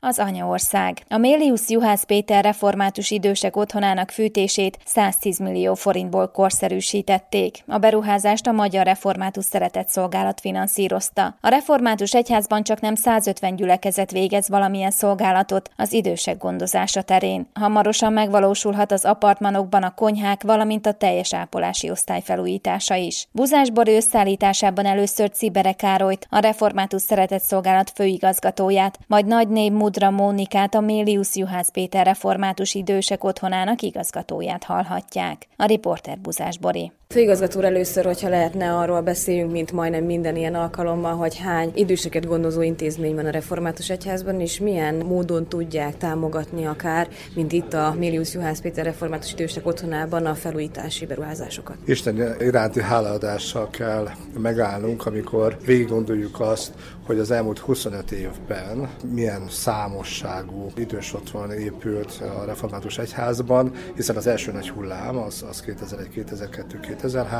az anyaország. A Mélius Juhász Péter református idősek otthonának fűtését 110 millió forintból korszerűsítették. A beruházást a Magyar Református Szeretetszolgálat finanszírozta. A református egyházban csaknem 150 gyülekezet végez valamilyen szolgálatot az idősek gondozása terén. Hamarosan megvalósulhat az apartmanokban a konyhák, valamint a teljes ápolási osztály felújítása is. Buzás Bori összeállításában először Cibere Károlyt, a Református Szeretetszolgálat főigazgatóját, majd Nagyné Mudra Mónikát, a Mélius Juhász Péter református idősek otthonának igazgatóját hallhatják. A riporter Buzás Bori. Főigazgató úr, először, hogyha lehetne, arról beszéljünk, mint majdnem minden ilyen alkalommal, hogy hány időseket gondozó intézmény van a református egyházban, és milyen módon tudják támogatni akár, mint itt a Mélius Juhász Péter református idősek otthonában a felújítási beruházásokat. Isten iránti hálaadással kell megállnunk, amikor végig gondoljuk azt, hogy az elmúlt 25 évben milyen számosságú idős otthon épült a református egyházban, hiszen az első nagy hullám az 2001, 2002, 2003,